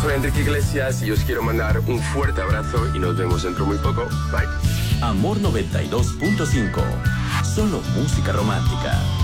soy Enrique Iglesias y os quiero mandar un fuerte abrazo y nos vemos dentro muy poco. Bye. Amor 92.5. Solo música romántica.